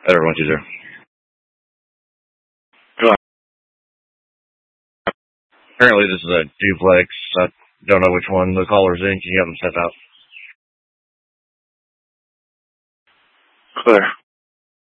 Everyone, you there. Apparently, this is a duplex. I don't know which one the caller's in. Can you have them step out? Clear.